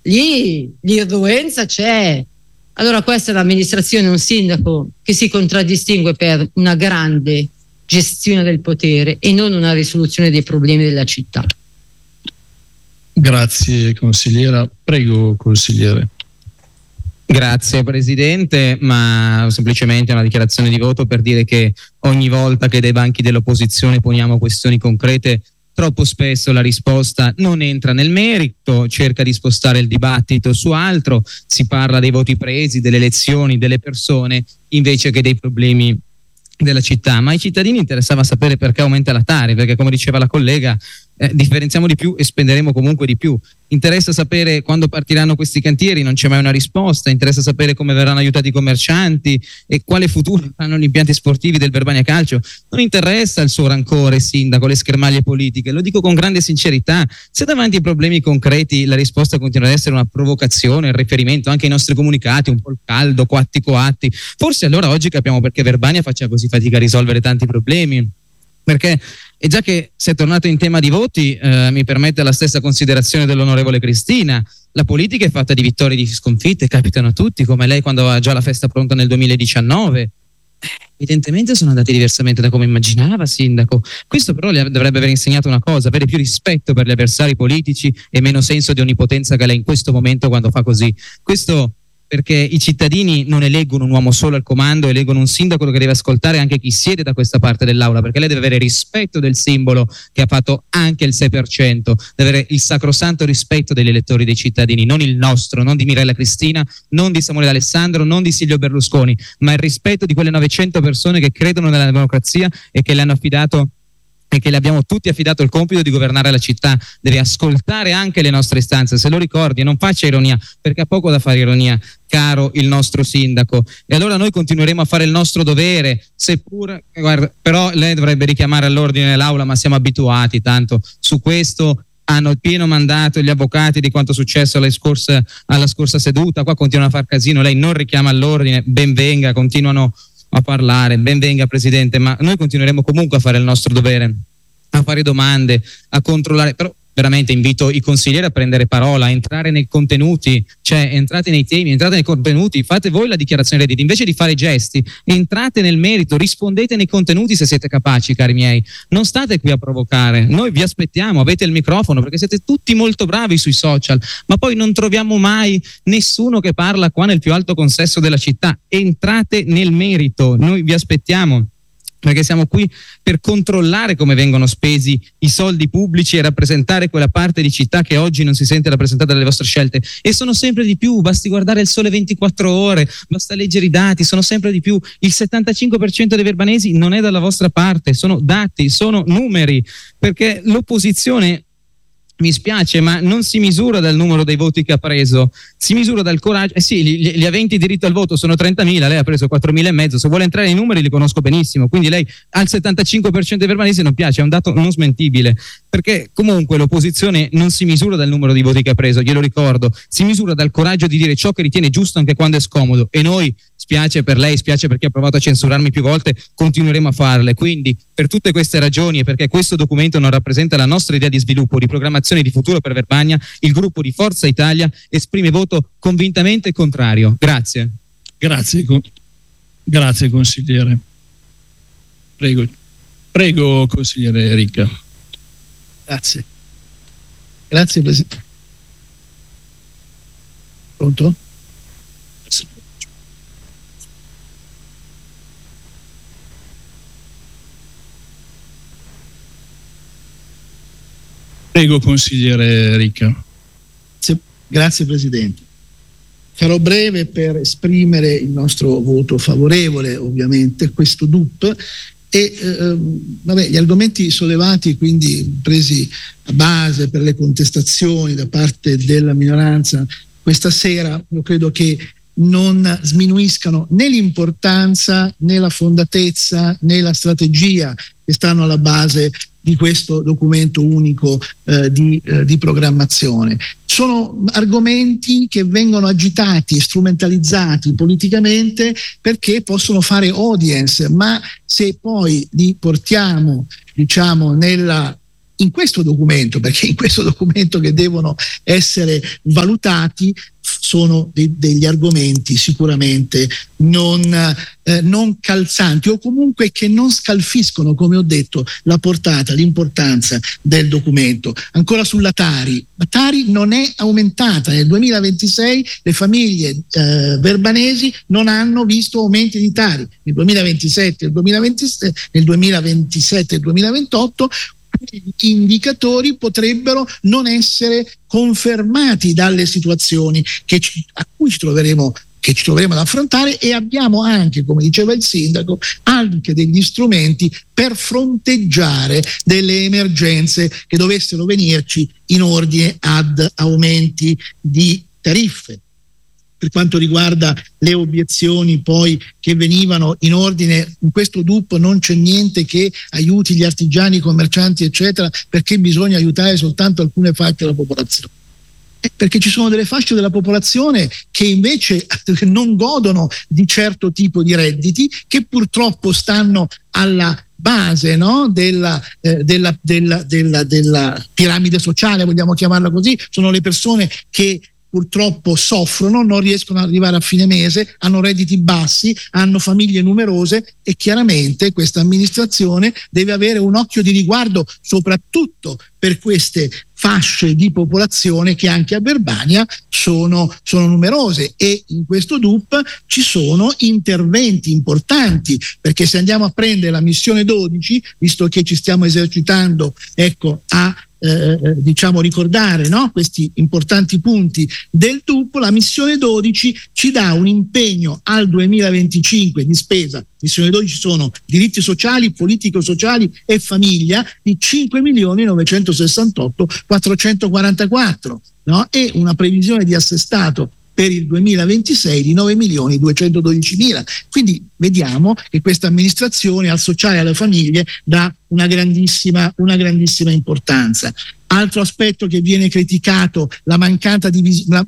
lì l'irruenza c'è. Allora questa è l'amministrazione, un sindaco che si contraddistingue per una grande gestione del potere e non una risoluzione dei problemi della città. Grazie consigliera, prego consigliere. Grazie Presidente, ma semplicemente una dichiarazione di voto per dire che ogni volta che dai banchi dell'opposizione poniamo questioni concrete, troppo spesso la risposta non entra nel merito, cerca di spostare il dibattito su altro, si parla dei voti presi, delle elezioni, delle persone, invece che dei problemi della città. Ma ai cittadini interessava sapere perché aumenta la Tari, perché come diceva la collega, differenziamo di più e spenderemo comunque di più. Interessa sapere quando partiranno questi cantieri, non c'è mai una risposta. Interessa sapere come verranno aiutati i commercianti e quale futuro hanno gli impianti sportivi del Verbania Calcio. Non interessa il suo rancore, sindaco, le schermaglie politiche, lo dico con grande sincerità. Se davanti ai problemi concreti la risposta continua ad essere una provocazione, il riferimento anche ai nostri comunicati, un po' il caldo, coatti coatti, forse allora oggi capiamo perché Verbania faccia così fatica a risolvere tanti problemi. Perché, e già che si è tornato in tema di voti, mi permette la stessa considerazione dell'onorevole Cristina. La politica è fatta di vittorie e di sconfitte, capitano a tutti, come lei quando aveva già la festa pronta nel 2019. Evidentemente sono andati diversamente da come immaginava, sindaco. Questo però le dovrebbe aver insegnato una cosa: avere più rispetto per gli avversari politici e meno senso di onnipotenza che lei in questo momento quando fa così. Questo perché i cittadini non eleggono un uomo solo al comando, eleggono un sindaco che deve ascoltare anche chi siede da questa parte dell'aula, perché lei deve avere rispetto del simbolo che ha fatto anche il 6%, deve avere il sacrosanto rispetto degli elettori dei cittadini, non il nostro, non di Mirella Cristina, non di Samuele D'Alessandro, non di Silvio Berlusconi, ma il rispetto di quelle 900 persone che credono nella democrazia e che le hanno affidato e che le abbiamo tutti affidato il compito di governare la città. Deve ascoltare anche le nostre istanze, se lo ricordi, e non faccia ironia, perché ha poco da fare ironia, caro il nostro sindaco. E allora noi continueremo a fare il nostro dovere, seppur, guarda, però lei dovrebbe richiamare all'ordine l'aula, ma siamo abituati, tanto su questo hanno il pieno mandato gli avvocati di quanto successo alla scorsa seduta. Qua continuano a far casino, lei non richiama all'ordine, ben venga, continuano a parlare, ben venga Presidente, ma noi continueremo comunque a fare il nostro dovere, a fare domande, a controllare. Però veramente invito i consiglieri a prendere parola, a entrare nei contenuti, cioè entrate nei temi, entrate nei contenuti, fate voi la dichiarazione di reddito, invece di fare gesti, entrate nel merito, rispondete nei contenuti se siete capaci, cari miei, non state qui a provocare, noi vi aspettiamo, avete il microfono perché siete tutti molto bravi sui social, ma poi non troviamo mai nessuno che parla qua nel più alto consesso della città. Entrate nel merito, noi vi aspettiamo, perché siamo qui per controllare come vengono spesi i soldi pubblici e rappresentare quella parte di città che oggi non si sente rappresentata dalle vostre scelte. E sono sempre di più, basti guardare il Sole 24 Ore, basta leggere i dati, sono sempre di più. Il 75% dei verbanesi non è dalla vostra parte, sono dati, sono numeri, perché l'opposizione, mi spiace, ma non si misura dal numero dei voti che ha preso, si misura dal coraggio. Sì, gli aventi diritto al voto sono 30.000, lei ha preso 4.500, se vuole entrare nei numeri li conosco benissimo, quindi lei al 75% dei verbanesi non piace, è un dato non smentibile, perché comunque l'opposizione non si misura dal numero di voti che ha preso, glielo ricordo, si misura dal coraggio di dire ciò che ritiene giusto anche quando è scomodo, e noi, spiace per lei, spiace per chi ha provato a censurarmi più volte, continueremo a farle. Quindi per tutte queste ragioni e perché questo documento non rappresenta la nostra idea di sviluppo, di programmazione di futuro per Verbania, il gruppo di Forza Italia esprime voto convintamente contrario. Grazie. Grazie consigliere. Prego consigliere Ricca. Grazie Presidente. Pronto? Prego consigliere Ricca. Grazie Presidente. Sarò breve per esprimere il nostro voto favorevole ovviamente a questo DUP e gli argomenti sollevati, quindi presi a base per le contestazioni da parte della minoranza questa sera, io credo che non sminuiscano né l'importanza né la fondatezza né la strategia che stanno alla base di questo documento unico di programmazione. Sono argomenti che vengono agitati e strumentalizzati politicamente perché possono fare audience, ma se poi li portiamo, diciamo, nella in questo documento, perché in questo documento che devono essere valutati sono degli argomenti sicuramente non calzanti, o comunque che non scalfiscono, come ho detto, la portata, l'importanza del documento. Ancora sulla Tari, la Tari non è aumentata. Nel 2026 le famiglie verbanesi non hanno visto aumenti di Tari. Nel 2027 e il 2028 gli indicatori potrebbero non essere confermati dalle situazioni a cui ci troveremo ad affrontare, e abbiamo anche, come diceva il sindaco, anche degli strumenti per fronteggiare delle emergenze che dovessero venirci in ordine ad aumenti di tariffe. Per quanto riguarda le obiezioni poi che venivano in ordine, in questo DUP non c'è niente che aiuti gli artigiani, i commercianti eccetera, perché bisogna aiutare soltanto alcune fasce della popolazione. Perché ci sono delle fasce della popolazione che invece non godono di certo tipo di redditi, che purtroppo stanno alla base, no? della piramide sociale, vogliamo chiamarla così. Sono le persone che purtroppo soffrono, non riescono ad arrivare a fine mese, hanno redditi bassi, hanno famiglie numerose, e chiaramente questa amministrazione deve avere un occhio di riguardo soprattutto per queste fasce di popolazione che anche a Verbania sono numerose, e in questo DUP ci sono interventi importanti, perché se andiamo a prendere la missione 12, visto che ci stiamo esercitando a ricordare, no? Questi importanti punti del DUP, la missione 12 ci dà un impegno al 2025 di spesa. Missione 12 sono diritti sociali, politiche sociali e famiglia, di 5.968.444, no? E una previsione di assestato per il 2026 di 9.212.000. Quindi vediamo che questa amministrazione al sociale e alle famiglie dà una grandissima importanza. Altro aspetto che viene criticato, la mancanza di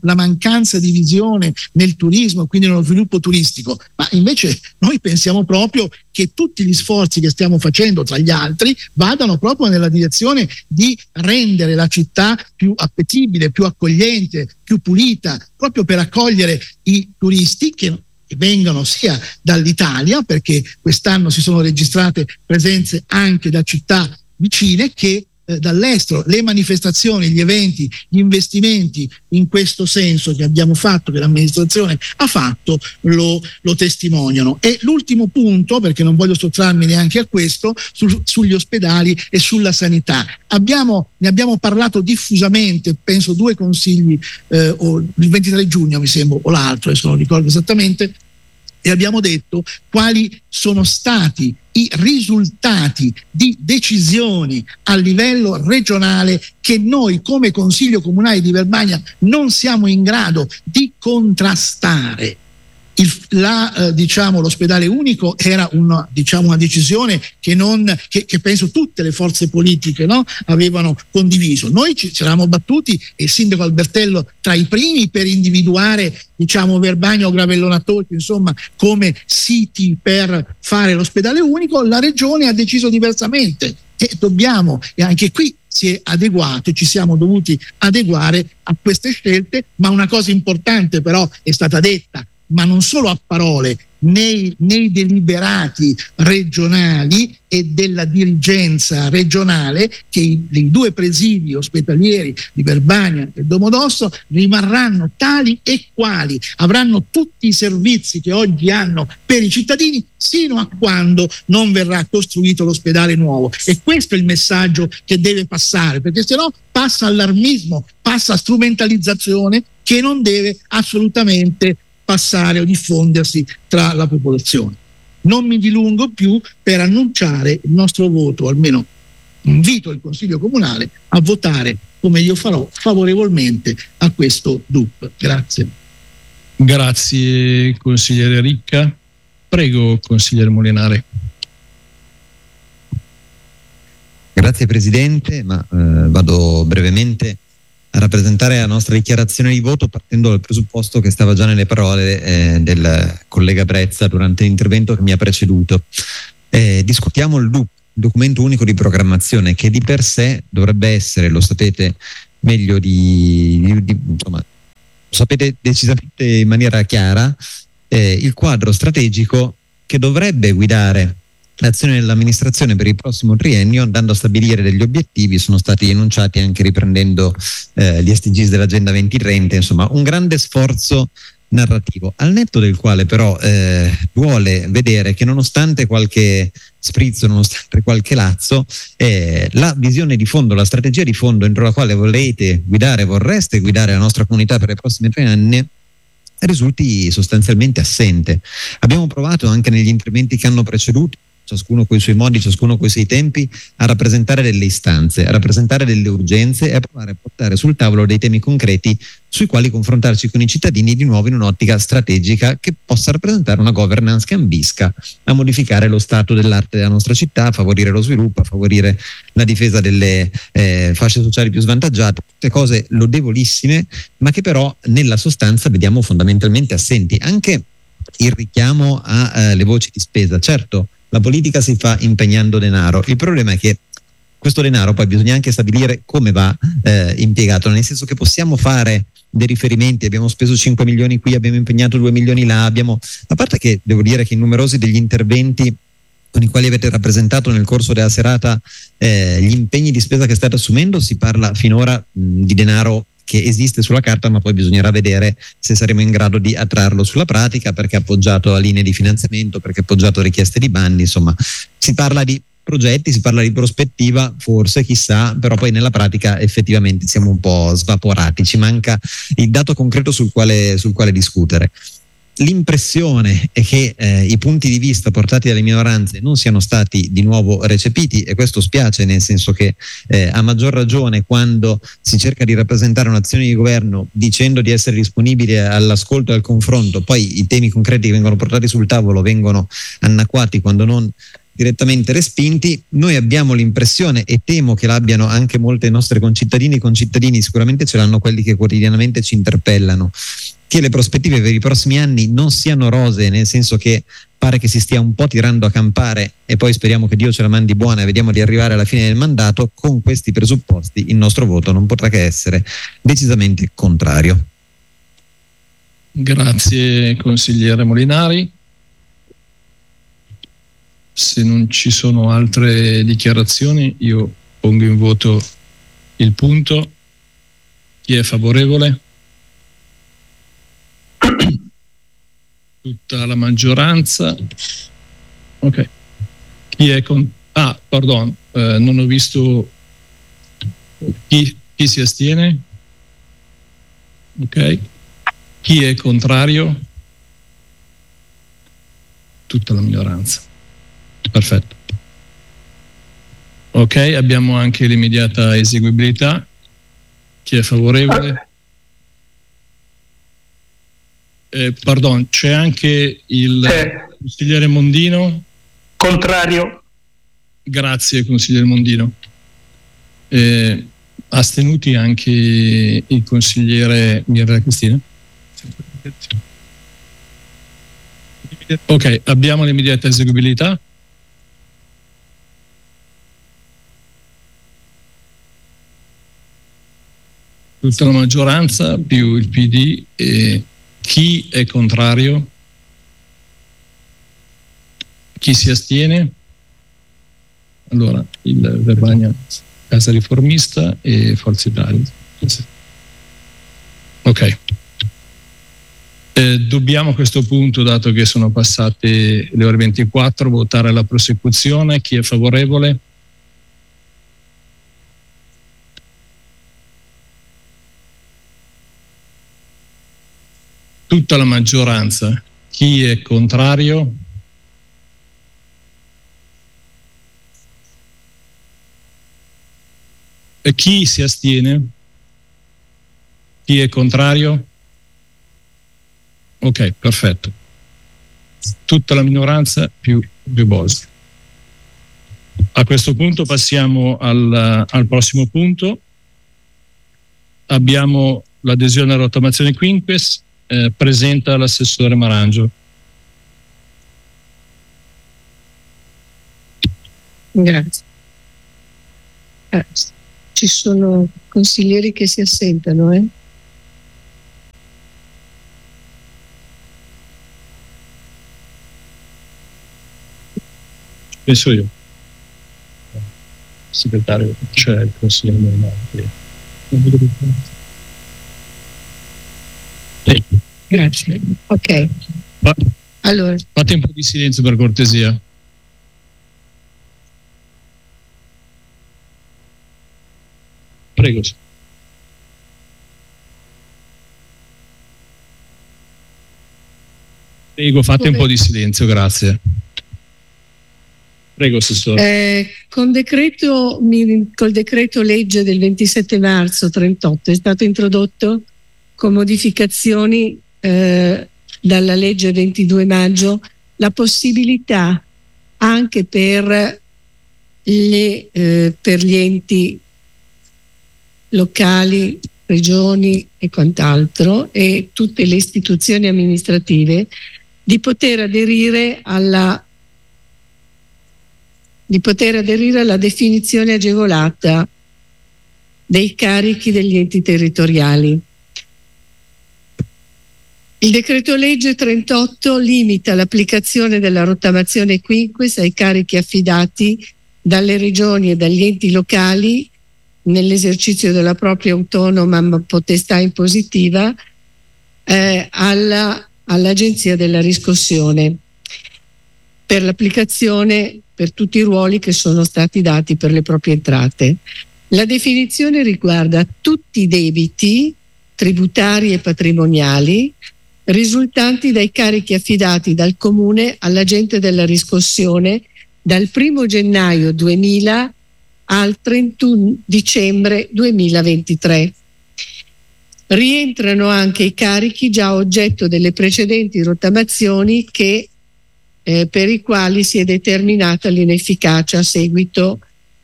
visione nel turismo, quindi nello sviluppo turistico, ma invece noi pensiamo proprio che tutti gli sforzi che stiamo facendo, tra gli altri, vadano proprio nella direzione di rendere la città più appetibile, più accogliente, più pulita, proprio per accogliere i turisti che vengono sia dall'Italia, perché quest'anno si sono registrate presenze anche da città vicine, che dall'estero. Le manifestazioni, gli eventi, gli investimenti in questo senso che abbiamo fatto, che l'amministrazione ha fatto, lo testimoniano. E l'ultimo punto, perché non voglio sottrarmi neanche a questo, sugli ospedali e sulla sanità. Ne abbiamo parlato diffusamente, penso 2 consigli, il 23 giugno mi sembra, o l'altro, adesso non ricordo esattamente, e abbiamo detto quali sono stati i risultati di decisioni a livello regionale che noi come Consiglio Comunale di Verbania non siamo in grado di contrastare. L'ospedale unico era una decisione che penso tutte le forze politiche, no, avevano condiviso. Noi ci eravamo battuti, e il sindaco Albertello tra i primi, per individuare Verbania o Gravellona Tolchi, insomma, come siti per fare l'ospedale unico. La regione ha deciso diversamente, e anche qui si è adeguato, ci siamo dovuti adeguare a queste scelte. Ma una cosa importante però è stata detta, ma non solo a parole, nei deliberati regionali e della dirigenza regionale, che i 2 presidi ospedalieri di Verbania e Domodossola rimarranno tali e quali, avranno tutti i servizi che oggi hanno per i cittadini sino a quando non verrà costruito l'ospedale nuovo. E questo è il messaggio che deve passare, perché sennò passa allarmismo, passa strumentalizzazione che non deve assolutamente passare o diffondersi tra la popolazione. Non mi dilungo più per annunciare il nostro voto, almeno invito il Consiglio Comunale a votare, come io farò, favorevolmente a questo DUP. Grazie. Grazie consigliere Ricca. Prego consigliere Molinari. Grazie Presidente, vado brevemente a rappresentare la nostra dichiarazione di voto, partendo dal presupposto che stava già nelle parole del collega Brezza durante l'intervento che mi ha preceduto. Discutiamo il DUP, documento unico di programmazione, che di per sé dovrebbe essere, lo sapete meglio insomma, lo sapete decisamente in maniera chiara, il quadro strategico che dovrebbe guidare l'azione dell'amministrazione per il prossimo triennio, andando a stabilire degli obiettivi. Sono stati enunciati anche riprendendo gli SDGs dell'Agenda 2030, insomma un grande sforzo narrativo, al netto del quale però vuole vedere che nonostante qualche sprizzo, nonostante qualche lazzo, la visione di fondo, la strategia di fondo entro la quale vorreste guidare la nostra comunità per i prossimi 3 anni risulti sostanzialmente assente. Abbiamo provato anche negli interventi che hanno preceduto, ciascuno coi suoi modi, ciascuno coi suoi tempi, a rappresentare delle istanze, a rappresentare delle urgenze e a provare a portare sul tavolo dei temi concreti sui quali confrontarci con i cittadini di nuovo in un'ottica strategica che possa rappresentare una governance che ambisca a modificare lo stato dell'arte della nostra città, a favorire lo sviluppo, a favorire la difesa delle fasce sociali più svantaggiate, tutte cose lodevolissime, ma che però nella sostanza vediamo fondamentalmente assenti. Anche il richiamo alle voci di spesa. Certo, la politica si fa impegnando denaro, il problema è che questo denaro poi bisogna anche stabilire come va impiegato, nel senso che possiamo fare dei riferimenti, abbiamo speso 5 milioni qui, abbiamo impegnato 2 milioni là, a parte che devo dire che in numerosi degli interventi con i quali avete rappresentato nel corso della serata gli impegni di spesa che state assumendo, si parla finora di denaro che esiste sulla carta, ma poi bisognerà vedere se saremo in grado di attrarlo sulla pratica, perché è appoggiato a linee di finanziamento, perché è appoggiato a richieste di bandi, insomma si parla di progetti, si parla di prospettiva, forse, chissà, però poi nella pratica effettivamente siamo un po' svaporati, ci manca il dato concreto sul quale discutere. L'impressione è che i punti di vista portati dalle minoranze non siano stati di nuovo recepiti, e questo spiace, nel senso che a maggior ragione quando si cerca di rappresentare un'azione di governo dicendo di essere disponibili all'ascolto e al confronto, poi i temi concreti che vengono portati sul tavolo vengono annacquati, quando non direttamente respinti. Noi abbiamo l'impressione, e temo che l'abbiano anche molte nostre concittadini, sicuramente ce l'hanno quelli che quotidianamente ci interpellano, che le prospettive per i prossimi anni non siano rosee, nel senso che pare che si stia un po' tirando a campare, e poi speriamo che Dio ce la mandi buona e vediamo di arrivare alla fine del mandato. Con questi presupposti il nostro voto non potrà che essere decisamente contrario. Grazie consigliere Molinari. Se non ci sono altre dichiarazioni, io pongo in voto il punto. Chi è favorevole? Tutta la maggioranza. Ok. Chi è con... non ho visto chi si astiene. Ok. Chi è contrario? Tutta la minoranza. Perfetto. Ok, abbiamo anche l'immediata eseguibilità. Chi è favorevole? C'è anche il consigliere Mondino. Contrario. Grazie consigliere Mondino. Astenuti anche il consigliere Mirella Cristina. Ok, abbiamo l'immediata eseguibilità. Tutta la maggioranza più il PD. E chi è contrario? Chi si astiene? Allora, il Verbania, Casa Riformista e Forza Italia. Ok. Dobbiamo a questo punto, dato che sono passate le ore 24, votare la prosecuzione. Chi è favorevole? Tutta la maggioranza. Chi è contrario? E chi si astiene? Chi è contrario? Ok, perfetto. Tutta la minoranza più Bosi. A questo punto passiamo al prossimo punto. Abbiamo l'adesione alla rottamazione Quinques. Presenta l'assessore Marangio. Grazie. Ci sono consiglieri che si assentano, Penso io. Segretario, c'è il consigliere normale. Grazie. Ok. Allora. Fate un po' di silenzio per cortesia. Prego. Prego, fate un po' di silenzio, grazie. Prego, Assessore. Col decreto legge del 27 marzo 38 è stato introdotto con modificazioni dalla legge 22 maggio la possibilità anche per gli enti locali, regioni e quant'altro e tutte le istituzioni amministrative di poter aderire alla definizione agevolata dei carichi degli enti territoriali. Il decreto legge 38 limita l'applicazione della rottamazione quinques ai carichi affidati dalle regioni e dagli enti locali nell'esercizio della propria autonoma potestà impositiva all'Agenzia della riscossione per l'applicazione per tutti i ruoli che sono stati dati per le proprie entrate. La definizione riguarda tutti i debiti tributari e patrimoniali risultanti dai carichi affidati dal Comune all'agente della riscossione dal 1 gennaio 2000 al 31 dicembre 2023. Rientrano anche i carichi già oggetto delle precedenti rottamazioni per i quali si è determinata l'inefficacia a seguito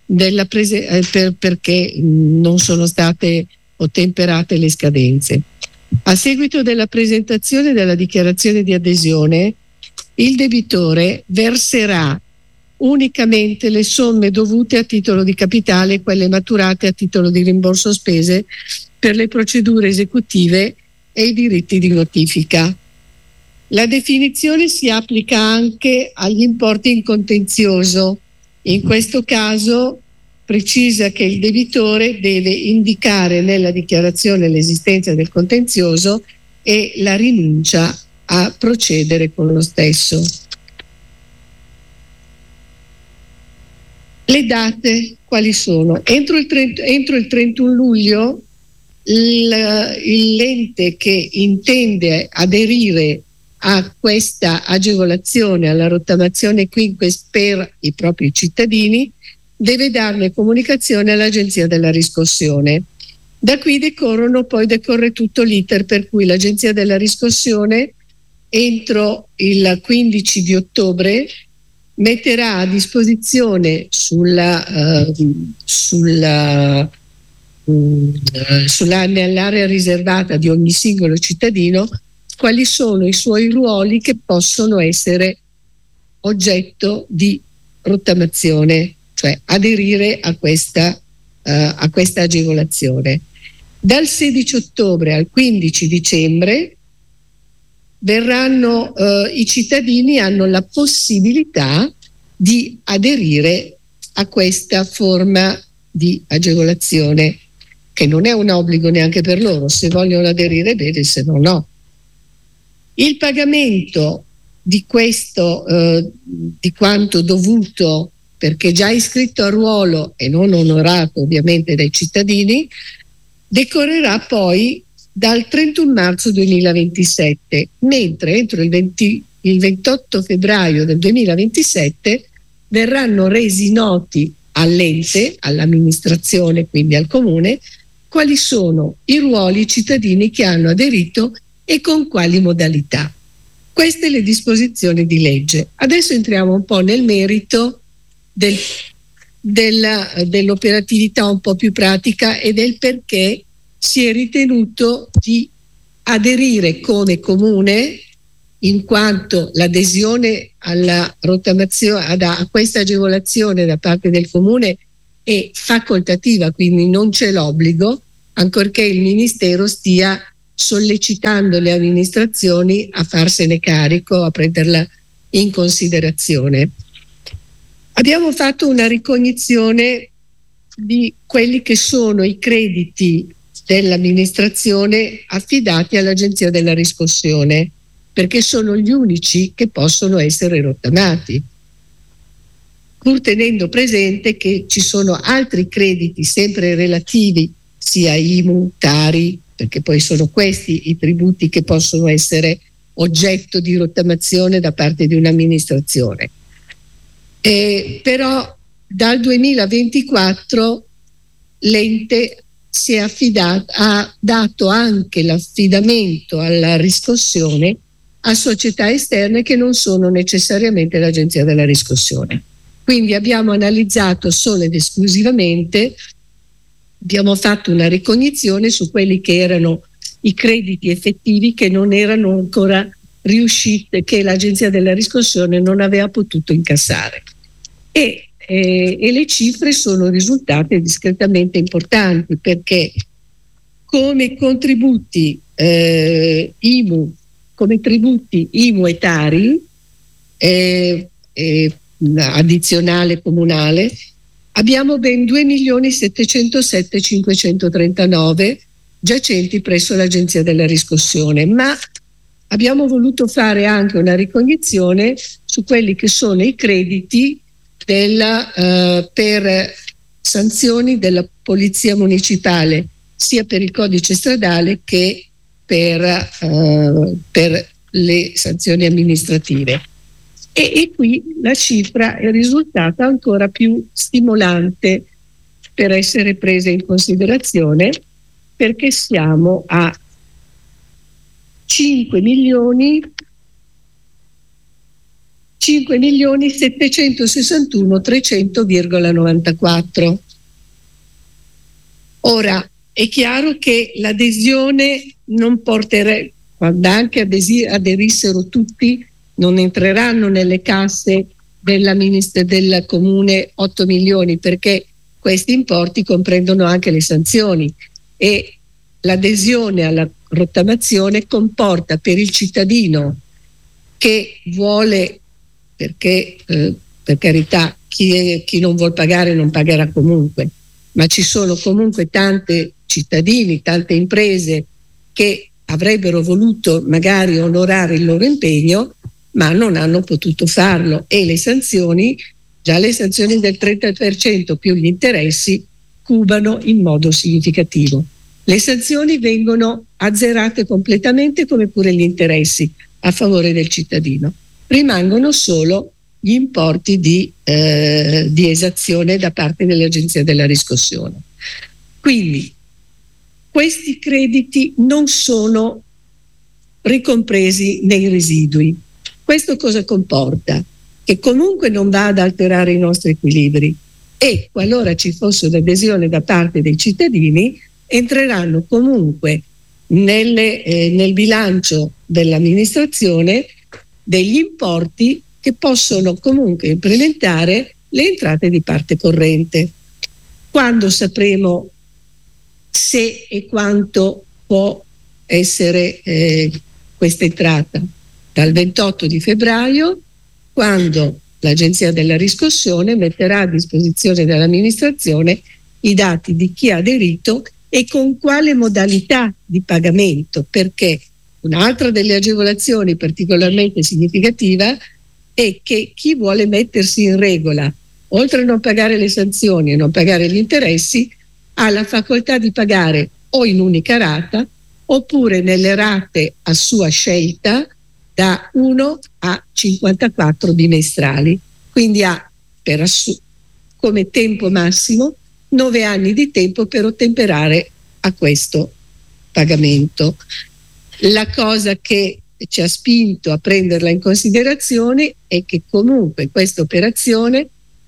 perché non sono state ottemperate le scadenze. A seguito della presentazione della dichiarazione di adesione, il debitore verserà unicamente le somme dovute a titolo di capitale e quelle maturate a titolo di rimborso spese per le procedure esecutive e i diritti di notifica. La definizione si applica anche agli importi in contenzioso. In questo caso precisa che il debitore deve indicare nella dichiarazione l'esistenza del contenzioso e la rinuncia a procedere con lo stesso. Le date quali sono? Entro il 31 luglio l'ente che intende aderire a questa agevolazione, alla rottamazione quinques per i propri cittadini, deve darne comunicazione all'Agenzia della riscossione. Da qui decorre tutto l'iter per cui l'Agenzia della riscossione entro il 15 di ottobre metterà a disposizione nell'area riservata di ogni singolo cittadino quali sono i suoi ruoli che possono essere oggetto di rottamazione, cioè aderire a questa agevolazione. Dal 16 ottobre al 15 dicembre i cittadini hanno la possibilità di aderire a questa forma di agevolazione, che non è un obbligo neanche per loro. Se vogliono aderire bene, se no no. Il pagamento di questo, di quanto dovuto, perché già iscritto a ruolo e non onorato ovviamente dai cittadini, decorrerà poi dal 31 marzo 2027, mentre entro il 28 febbraio del 2027 verranno resi noti all'ente, all'amministrazione, quindi al comune, quali sono i ruoli cittadini che hanno aderito e con quali modalità. Queste le disposizioni di legge. Adesso entriamo un po' nel merito dell'operatività un po' più pratica e del perché si è ritenuto di aderire come comune in quanto l'adesione alla rottamazione, a questa agevolazione da parte del comune è facoltativa, quindi non c'è l'obbligo, ancorché il Ministero stia sollecitando le amministrazioni a farsene carico, a prenderla in considerazione. Abbiamo fatto una ricognizione di quelli che sono i crediti dell'amministrazione affidati all'Agenzia della Riscossione, perché sono gli unici che possono essere rottamati, pur tenendo presente che ci sono altri crediti sempre relativi sia IMU, Tari, perché poi sono questi i tributi che possono essere oggetto di rottamazione da parte di un'amministrazione. Però dal 2024 l'ente ha dato anche l'affidamento alla riscossione a società esterne che non sono necessariamente l'Agenzia della Riscossione. Quindi abbiamo analizzato solo ed esclusivamente, abbiamo fatto una ricognizione su quelli che erano i crediti effettivi che non erano ancora riusciti, che l'Agenzia della Riscossione non aveva potuto incassare. E le cifre sono risultate discretamente importanti, perché come contributi IMU, come tributi IMU e Tari, addizionale comunale, abbiamo ben 2.707.539 giacenti presso l'Agenzia della Riscossione, ma abbiamo voluto fare anche una ricognizione su quelli che sono i crediti per sanzioni della Polizia Municipale, sia per il codice stradale che per le sanzioni amministrative. E qui la cifra è risultata ancora più stimolante per essere presa in considerazione, perché siamo a 5.761.300,94. Ora è chiaro che l'adesione non porterà, quando anche aderissero tutti, non entreranno nelle casse del comune 8 milioni, perché questi importi comprendono anche le sanzioni, e l'adesione alla rottamazione comporta per il cittadino che vuole, perché per carità chi non vuol pagare non pagherà comunque, ma ci sono comunque tanti cittadini, tante imprese che avrebbero voluto magari onorare il loro impegno ma non hanno potuto farlo, e le sanzioni, già le sanzioni del 30% più gli interessi, cubano in modo significativo. Le sanzioni vengono azzerate completamente, come pure gli interessi a favore del cittadino. Rimangono solo gli importi di esazione da parte dell'Agenzia della Riscossione. Quindi questi crediti non sono ricompresi nei residui. Questo cosa comporta? Che comunque non va ad alterare i nostri equilibri, e qualora ci fosse un'adesione da parte dei cittadini entreranno comunque nel bilancio dell'amministrazione degli importi che possono comunque implementare le entrate di parte corrente. Quando sapremo se e quanto può essere questa entrata? Dal 28 di febbraio, quando l'Agenzia della Riscossione metterà a disposizione dell'amministrazione i dati di chi ha aderito e con quale modalità di pagamento, perché un'altra delle agevolazioni particolarmente significativa è che chi vuole mettersi in regola, oltre a non pagare le sanzioni e non pagare gli interessi, ha la facoltà di pagare o in unica rata oppure nelle rate a sua scelta da 1 a 54 bimestrali, quindi ha come tempo massimo 9 anni di tempo per ottemperare a questo pagamento. La cosa che ci ha spinto a prenderla in considerazione è che comunque questa operazione,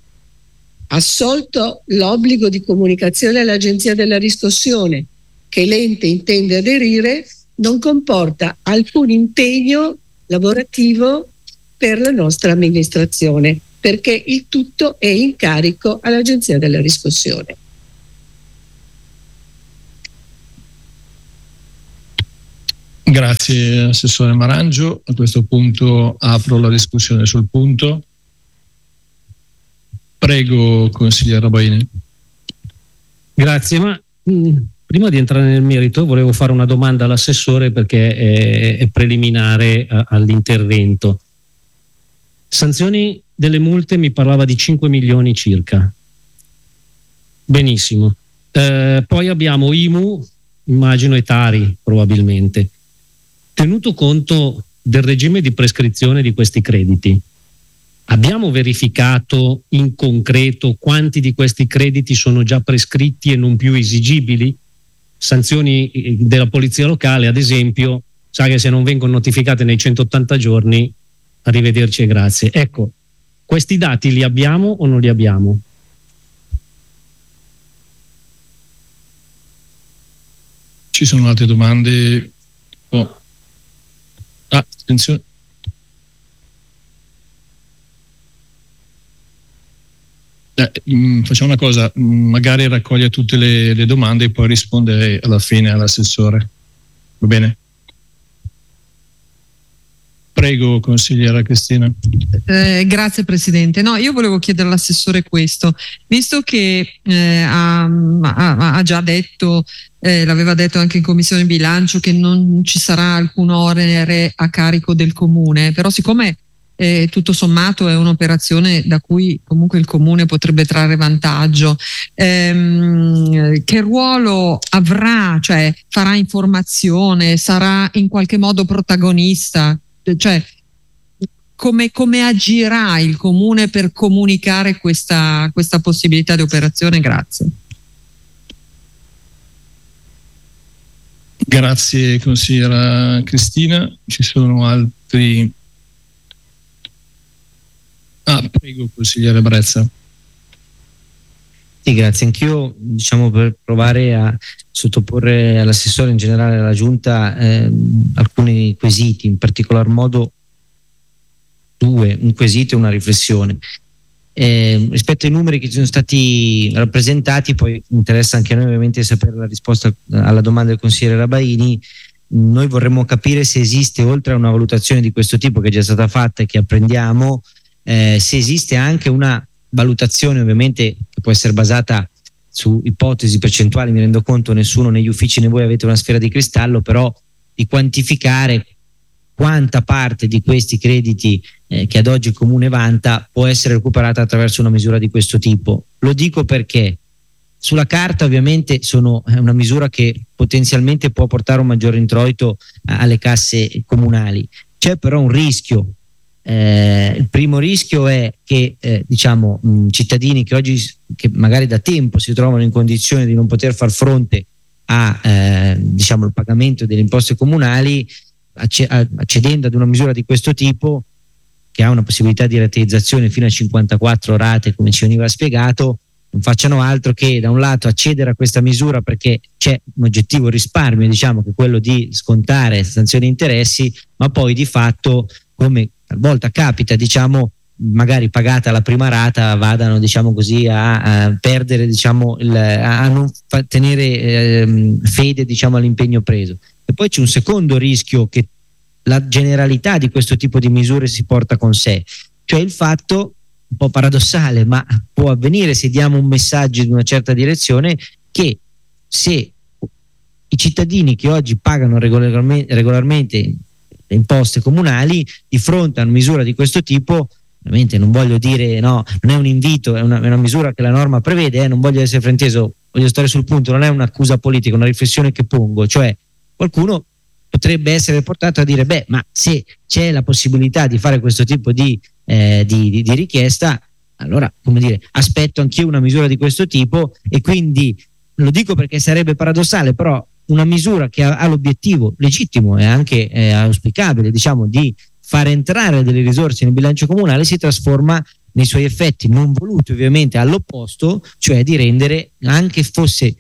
assolto l'obbligo di comunicazione all'Agenzia della Riscossione che l'ente intende aderire, non comporta alcun impegno lavorativo per la nostra amministrazione, perché il tutto è in carico all'Agenzia della Riscossione. Grazie Assessore Marangio. A questo punto apro la discussione sul punto. Prego Consigliere Rabaini. Grazie, ma prima di entrare nel merito volevo fare una domanda all'assessore perché è preliminare all'intervento. Sanzioni delle multe mi parlava di 5 milioni circa. Benissimo. Poi abbiamo IMU, immagino, e Tari probabilmente. Tenuto conto del regime di prescrizione di questi crediti, abbiamo verificato in concreto quanti di questi crediti sono già prescritti e non più esigibili? Sanzioni della polizia locale, ad esempio, sa che se non vengono notificate nei 180 giorni, arrivederci e grazie. Ecco, questi dati li abbiamo o non li abbiamo? Ci sono altre domande? Oh. Attenzione. Facciamo una cosa, magari raccoglie tutte le domande e poi risponde alla fine all'assessore. Va bene? Prego, consigliera Cristina. Grazie Presidente. No, io volevo chiedere all'assessore questo, visto che ha già detto, l'aveva detto anche in Commissione Bilancio, che non ci sarà alcun onere a carico del Comune, però siccome tutto sommato è un'operazione da cui comunque il Comune potrebbe trarre vantaggio, che ruolo avrà? Cioè, farà informazione, sarà in qualche modo protagonista? Cioè, come agirà il Comune per comunicare questa possibilità di operazione? Grazie. Grazie consigliera Cristina. Ci sono altri? Prego consigliere Brezza. Sì, grazie. Anch'io, per provare a sottoporre all'assessore, in generale alla Giunta, alcuni quesiti, in particolar modo due, un quesito e una riflessione. Rispetto ai numeri che ci sono stati rappresentati, poi interessa anche a noi ovviamente sapere la risposta alla domanda del consigliere Rabaini. Noi vorremmo capire se esiste, oltre a una valutazione di questo tipo che è già stata fatta e che apprendiamo, se esiste anche una valutazione, ovviamente, che può essere basata su ipotesi percentuali. Mi rendo conto, nessuno negli uffici né voi avete una sfera di cristallo, però di quantificare quanta parte di questi crediti che ad oggi il Comune vanta può essere recuperata attraverso una misura di questo tipo. Lo dico perché sulla carta ovviamente è una misura che potenzialmente può portare un maggiore introito alle casse comunali. C'è però un rischio. Il primo rischio è che cittadini che oggi, che magari da tempo si trovano in condizione di non poter far fronte a il pagamento delle imposte comunali, accedendo ad una misura di questo tipo, che ha una possibilità di rateizzazione fino a 54 rate, come ci veniva spiegato, non facciano altro che da un lato accedere a questa misura perché c'è un oggettivo risparmio, che è quello di scontare sanzioni e interessi, ma poi di fatto, come talvolta capita, magari pagata la prima rata, vadano a perdere, a non tenere fede all'impegno preso. E poi c'è un secondo rischio che la generalità di questo tipo di misure si porta con sé, cioè il fatto, un po' paradossale, ma può avvenire se diamo un messaggio in una certa direzione, che se i cittadini che oggi pagano regolarmente le imposte comunali, di fronte a una misura di questo tipo, ovviamente non voglio dire no, non è un invito, è una misura che la norma prevede, non voglio essere frainteso, voglio stare sul punto, non è un'accusa politica, è una riflessione che pongo, cioè qualcuno potrebbe essere portato a dire ma se c'è la possibilità di fare questo tipo di richiesta, allora aspetto anch'io una misura di questo tipo. E quindi lo dico perché sarebbe paradossale, però una misura che ha l'obiettivo legittimo e anche auspicabile di far entrare delle risorse nel bilancio comunale si trasforma nei suoi effetti non voluti ovviamente all'opposto, cioè di rendere, anche fosse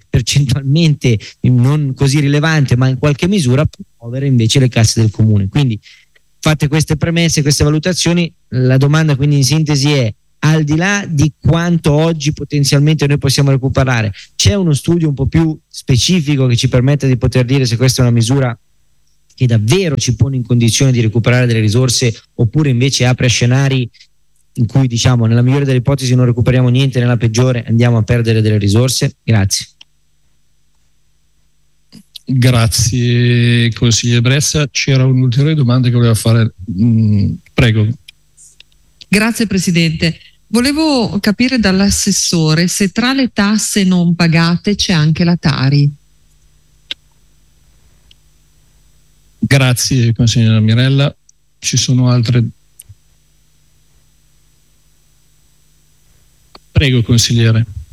percentualmente non così rilevante ma in qualche misura, più povere invece le casse del Comune. Quindi fatte queste premesse, queste valutazioni, la domanda quindi in sintesi è: al di là di quanto oggi potenzialmente noi possiamo recuperare, c'è uno studio un po' più specifico che ci permette di poter dire se questa è una misura che davvero ci pone in condizione di recuperare delle risorse, oppure invece apre a scenari in cui, diciamo, nella migliore delle ipotesi non recuperiamo niente, nella peggiore andiamo a perdere delle risorse? Grazie. Grazie consigliere Bressa. C'era un'ulteriore domanda che voleva fare. Prego. Grazie Presidente. Volevo capire dall'assessore se tra le tasse non pagate c'è anche la Tari. Grazie consigliera Mirella. Ci sono altre? Prego consigliere.